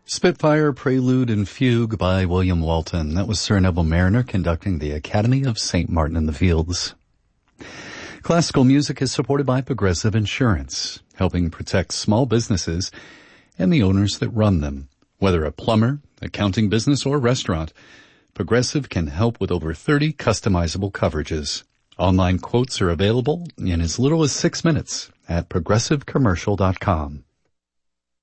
Spitfire, Prelude, and Fugue by William Walton. That was Sir Neville Mariner conducting the Academy of St. Martin in the Fields. Classical music is supported by Progressive Insurance, helping protect small businesses and the owners that run them. Whether a plumber, accounting business, or restaurant, Progressive can help with over 30 customizable coverages. Online quotes are available in as little as 6 minutes at progressivecommercial.com.